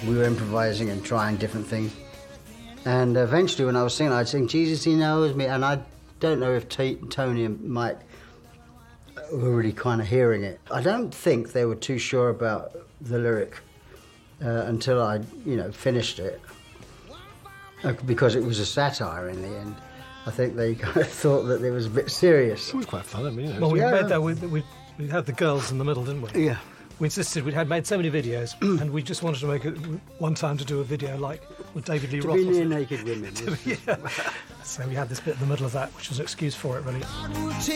we were improvising and trying different things. And eventually when I was singing, I'd sing, Jesus, He knows me. And I don't know if Tony and Mike were really kind of hearing it. I don't think they were too sure about the lyric until I, finished it. Because it was a satire in the end. I think they kind of thought that it was a bit serious. It was quite fun, I mean. Well, we made that, we had the girls in the middle, didn't we? Yeah. We insisted, we'd made so many videos, and we just wanted to make it one time to do a video like with David Lee Roth. To be near naked women. Yeah. So we had this bit in the middle of that, which was an excuse for it, really.